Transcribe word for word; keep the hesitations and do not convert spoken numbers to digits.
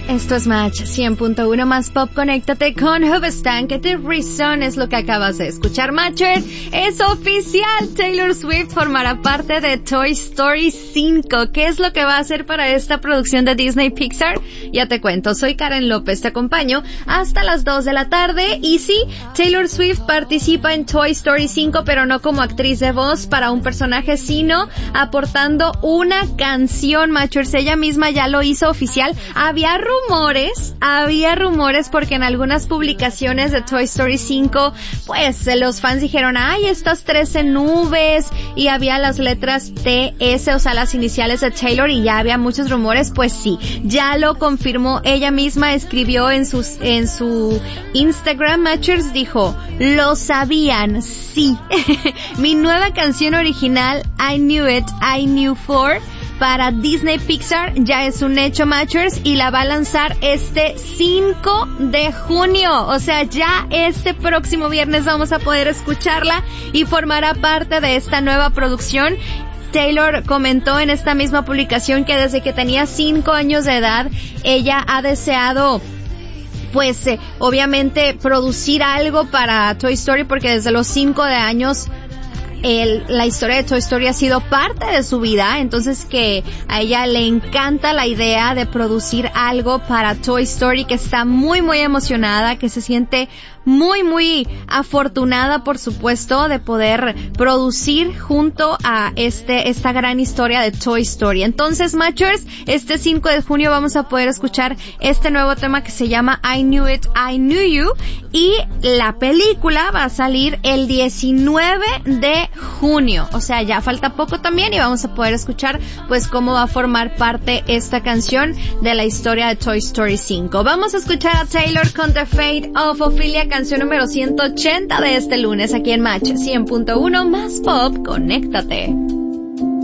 Esto es Match cien punto uno más pop. Conéctate con Hoobastank. The Reason es lo que acabas de escuchar. Matchers, es oficial. Taylor Swift formará parte de Toy Story cinco. ¿Qué es lo que va a hacer para esta producción de Disney Pixar? Ya te cuento. Soy Karen López. Te acompaño hasta las dos de la tarde. Y sí, Taylor Swift participa en Toy Story cinco, pero no como actriz de voz para un personaje, sino aportando una canción. Matchers, ella misma ya lo hizo oficial. Había rumores, había rumores porque en algunas publicaciones de Toy Story cinco, pues los fans dijeron, ay, estas trece nubes, y había las letras T S, o sea, las iniciales de Taylor, y ya había muchos rumores. Pues sí, ya lo confirmó ella misma, escribió en sus, en su Instagram. Matchers dijo, lo sabían, sí. Mi nueva canción original, I Knew It, I Knew For, para Disney Pixar ya es un hecho, Matchers, y la va a lanzar este cinco de junio. O sea, ya este próximo viernes vamos a poder escucharla y formará parte de esta nueva producción. Taylor comentó en esta misma publicación que desde que tenía cinco años de edad, ella ha deseado pues eh, obviamente producir algo para Toy Story, porque desde los cinco de años El, la historia de Toy Story ha sido parte de su vida, entonces que a ella le encanta la idea de producir algo para Toy Story, que está muy muy emocionada, que se siente muy muy afortunada, por supuesto, de poder producir junto a este esta gran historia de Toy Story. Entonces, Matchers, este cinco de junio vamos a poder escuchar este nuevo tema que se llama I Knew It, I Knew You, y la película va a salir el diecinueve de junio, o sea, ya falta poco también, y vamos a poder escuchar pues cómo va a formar parte esta canción de la historia de Toy Story cinco. Vamos a escuchar a Taylor con The Fate of Ophelia, canción número ciento ochenta de este lunes aquí en Match cien punto uno más pop. Conéctate.